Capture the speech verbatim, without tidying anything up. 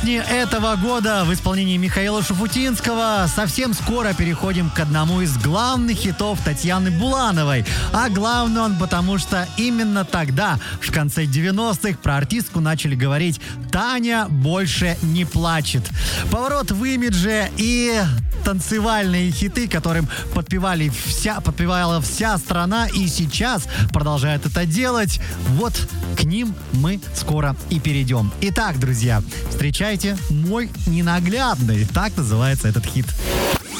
песни этого года в исполнении Михаила Шуфутинского. Совсем скоро переходим к одному из главных хитов Татьяны Булановой. А главный он потому, что именно тогда, в конце девяностых, про артистку начали говорить: «Таня больше не плачет». Поворот в имидже и танцевальные хиты, которым подпевали вся, подпевала вся страна, и сейчас продолжает это делать. Вот к ним мы скоро и перейдем. Итак, друзья, встречайте «Мой ненаглядный». Так называется этот хит.